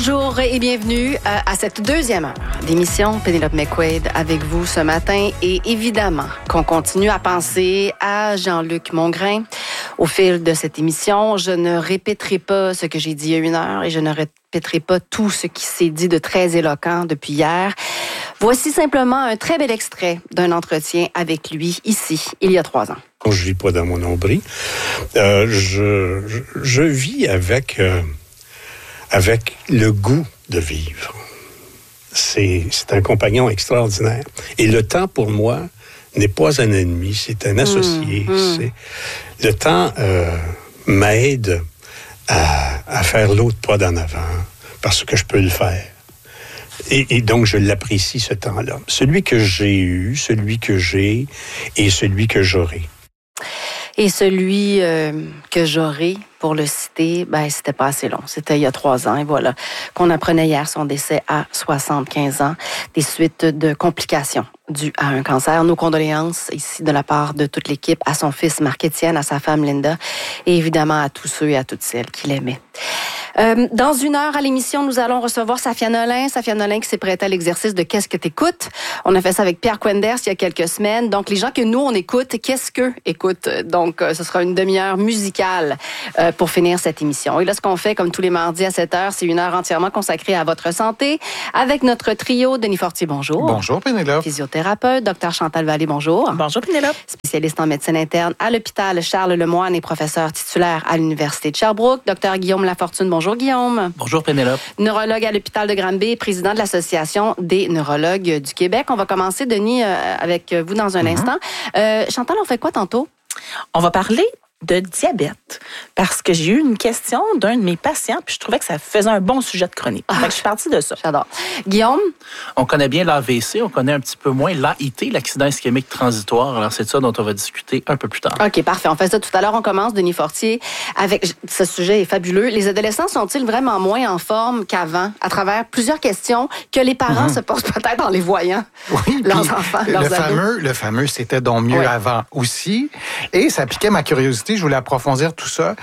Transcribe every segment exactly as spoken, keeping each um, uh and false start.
Bonjour et bienvenue à cette deuxième heure d'émission Pénélope McQuaid avec vous ce matin. Et évidemment qu'on continue à penser à Jean-Luc Mongrain. Au fil de cette émission, je ne répéterai pas ce que j'ai dit il y a une heure et je ne répéterai pas tout ce qui s'est dit de très éloquent depuis hier. Voici simplement un très bel extrait d'un entretien avec lui ici, il y a trois ans. Quand je vis pas dans mon nombril, euh, je, je, je vis avec... Euh, avec le goût de vivre. C'est, c'est un compagnon extraordinaire. Et le temps, pour moi, n'est pas un ennemi, c'est un associé. Mmh, mmh. C'est, le temps euh, m'aide à, à faire l'autre pas d'en avant, parce que je peux le faire. Et, et donc, je l'apprécie, ce temps-là. Celui que j'ai eu, celui que j'ai et celui que j'aurai. Et celui euh, que j'aurai, pour le citer, ben c'était pas assez long. C'était il y a trois ans, et voilà, qu'on apprenait hier son décès à soixante-quinze ans, des suites de complications dues à un cancer. Nos condoléances ici de la part de toute l'équipe à son fils Marc-Étienne, à sa femme Linda, et évidemment à tous ceux et à toutes celles qui l'aimaient. Euh, dans une heure à l'émission, nous allons recevoir Safia Nolin. Safia Nolin qui s'est prêtée à l'exercice de Qu'est-ce que t'écoutes? On a fait ça avec Pierre Quenders il y a quelques semaines. Donc, les gens que nous, on écoute, qu'est-ce que écoute? Donc, euh, ce sera une demi-heure musicale euh, pour finir cette émission. Et là, ce qu'on fait, comme tous les mardis à sept heures, c'est une heure entièrement consacrée à votre santé avec notre trio. Denis Fortier, bonjour. Bonjour, Pénélope. Physiothérapeute. Docteur Chantal Vallée, bonjour. Bonjour, Pénélope. Spécialiste en médecine interne à l'hôpital Charles Lemoine et professeur titulaire à l'Université de Sherbrooke. Docteur Guillaume Lafortune, bonjour. Bonjour Guillaume. Bonjour Pénélope. Neurologue à l'hôpital de Granby, président de l'Association des neurologues du Québec. On va commencer, Denis, euh, avec vous dans un mm-hmm. instant. Euh, Chantal, on fait quoi tantôt? On va parler de diabète, parce que j'ai eu une question d'un de mes patients, puis je trouvais que ça faisait un bon sujet de chronique. Ah, fait que je suis partie de ça. J'adore. Guillaume? On connaît bien l'A V C, on connaît un petit peu moins l'A I T, l'accident ischémique transitoire. Alors, c'est de ça dont on va discuter un peu plus tard. OK, parfait. On fait ça tout à l'heure. On commence, Denis Fortier, avec... Ce sujet est fabuleux. Les adolescents sont-ils vraiment moins en forme qu'avant, à travers plusieurs questions que les parents mm-hmm. se posent peut-être en les voyant? Oui, leurs enfants, leurs le ados. fameux, le fameux « c'était donc mieux oui. avant » aussi. Et ça piquait ma curiosité. Je voulais approfondir tout ça.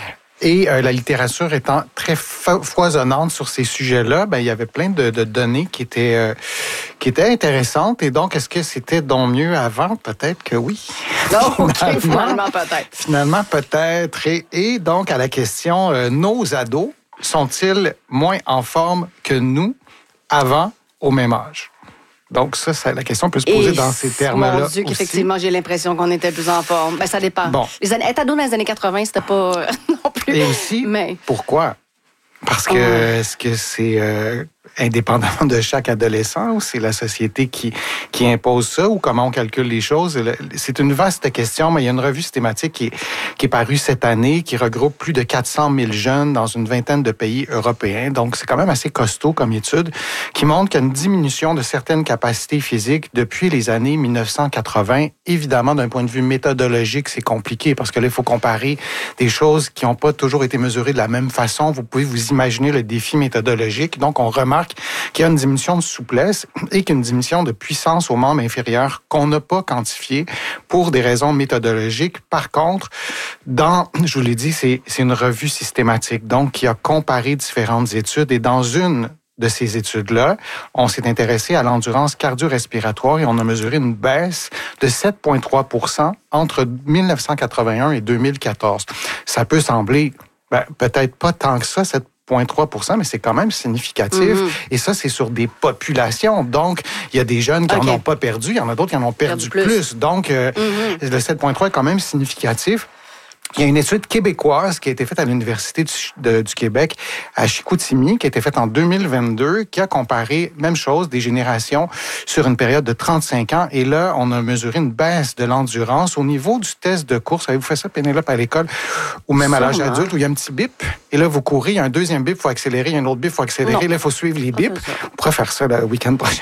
Et euh, la littérature étant très fo- foisonnante sur ces sujets-là, ben il y avait plein de, de données qui étaient euh, qui étaient intéressantes. Et donc, est-ce que c'était donc mieux avant? Peut-être que oui. Non, okay, finalement, peut-être. Finalement, peut-être. Et, et donc, à la question, euh, nos ados sont-ils moins en forme que nous avant, au même âge? Donc, ça, ça, la question peut se poser Et dans ces termes-là. Mon Dieu, qu'effectivement, j'ai l'impression qu'on était plus en forme. Ben, ça dépend. Bon. Les années, être ado dans les années quatre-vingts, c'était pas euh, non plus. Et aussi, Mais... pourquoi? Parce que, oh. est-ce que c'est euh, indépendamment de chaque adolescent ou c'est la société qui, qui impose ça ou comment on calcule les choses? C'est une vaste question, mais il y a une revue systématique qui est, qui est parue cette année qui regroupe plus de quatre cent mille jeunes dans une vingtaine de pays européens. Donc, c'est quand même assez costaud comme étude qui montre qu'il y a une diminution de certaines capacités physiques depuis les années dix-neuf cent quatre-vingts. Évidemment, d'un point de vue méthodologique, c'est compliqué parce que là, il faut comparer des choses qui n'ont pas toujours été mesurées de la même façon. Vous pouvez vous imaginer le défi méthodologique. Donc, on remarque qu'il y a une diminution de souplesse et qu'il y a une diminution de puissance aux membres inférieurs qu'on n'a pas quantifiée pour des raisons méthodologiques. Par contre, dans, je vous l'ai dit, c'est, c'est une revue systématique, donc qui a comparé différentes études et dans une de ces études-là, on s'est intéressé à l'endurance cardio-respiratoire et on a mesuré une baisse de sept virgule trois pour cent entre dix-neuf cent quatre-vingt-un et deux mille quatorze. Ça peut sembler ben, peut-être pas tant que ça, sept virgule trois pour cent, mais c'est quand même significatif. Mm-hmm. Et ça, c'est sur des populations. Donc, il y a des jeunes qui n'en okay. ont pas perdu, il y en a d'autres qui en ont perdu, perdu plus. plus. Donc, euh, mm-hmm. le sept virgule trois est quand même significatif. Il y a une étude québécoise qui a été faite à l'Université du, de, du Québec à Chicoutimi, qui a été faite en deux mille vingt-deux, qui a comparé, même chose, des générations sur une période de trente-cinq ans. Et là, on a mesuré une baisse de l'endurance au niveau du test de course. Avez-vous fait ça, Pénélope, à l'école ou même à l'âge adulte, où il y a un petit bip. Et là, vous courez, il y a un deuxième bip, il faut accélérer, il y a un autre bip, il faut accélérer. Non. Là, il faut suivre les bips. On pourrait faire ça le week-end prochain,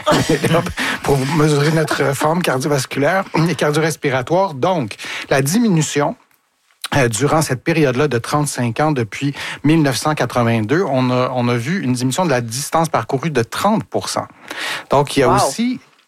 pour mesurer notre forme cardiovasculaire et cardio-respiratoire. Donc, la diminution Euh, durant cette période-là de trente-cinq ans, depuis dix-neuf cent quatre-vingt-deux, on a, on a vu une diminution de la distance parcourue de trente pour cent. Donc, il y a wow. aussi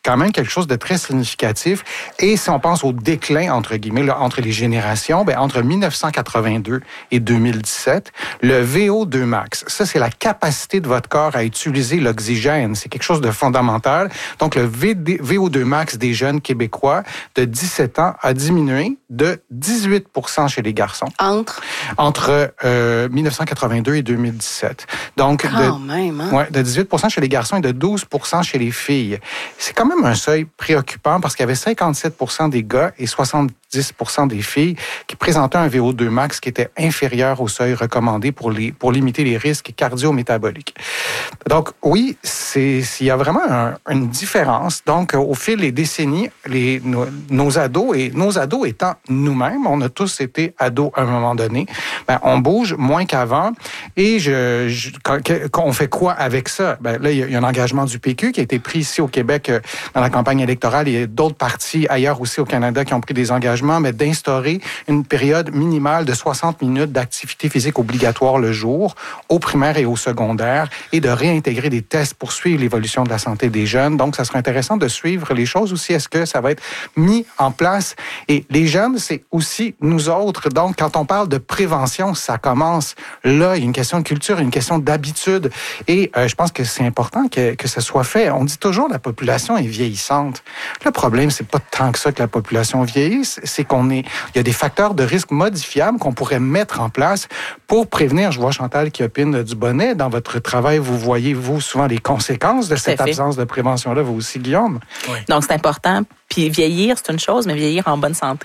quand même quelque chose de très significatif. Et si on pense au déclin, entre guillemets, là, entre les générations, bien, entre dix-neuf cent quatre-vingt-deux et deux mille dix-sept, le V O deux max, ça, c'est la capacité de votre corps à utiliser l'oxygène. C'est quelque chose de fondamental. Donc, le V O deux max des jeunes Québécois de dix-sept ans a diminué de dix-huit pour cent chez les garçons. Entre? Entre euh, dix-neuf cent quatre-vingt-deux et deux mille dix-sept. Donc, quand de, même, hein? ouais, de dix-huit pour cent chez les garçons et de douze pour cent chez les filles. C'est quand même un seuil préoccupant parce qu'il y avait cinquante-sept pour cent des gars et soixante-dix pour cent des filles qui présentaient un V O deux max qui était inférieur au seuil recommandé pour, les, pour limiter les risques cardio-métaboliques. Donc, oui, c'est, il y a vraiment un, une différence. Donc, au fil des décennies, les, nos, nos ados, et nos ados étant nous-mêmes, on a tous été ados à un moment donné, ben, on bouge moins qu'avant. Et je, je, quand, on fait quoi avec ça? Ben, là, il y a un engagement du P Q qui a été pris ici au Québec dans la campagne électorale. Il y a d'autres partis ailleurs aussi au Canada qui ont pris des engagements, mais d'instaurer une période minimale de soixante minutes d'activité physique obligatoire le jour, au primaire et au secondaire, et de réintégrer des tests pour suivre l'évolution de la santé des jeunes. Donc, ça serait intéressant de suivre les choses aussi. Est-ce que ça va être mis en place? Et les jeunes, c'est aussi nous autres. Donc, quand on parle de prévention, ça commence là. Il y a une question de culture, une question d'habitude. Et euh, je pense que c'est important que, que ça soit fait. On dit toujours que la population est vieillissante. Le problème, c'est pas tant que ça que la population vieillisse, c'est qu'on est, il y a des facteurs de risque modifiables qu'on pourrait mettre en place pour prévenir. Je vois Chantal qui opine du bonnet. Dans votre travail, vous voyez, vous, souvent les conséquences de cette absence de prévention-là, vous aussi, Guillaume. Oui. Donc, c'est important. Puis vieillir, c'est une chose, mais vieillir en bonne santé,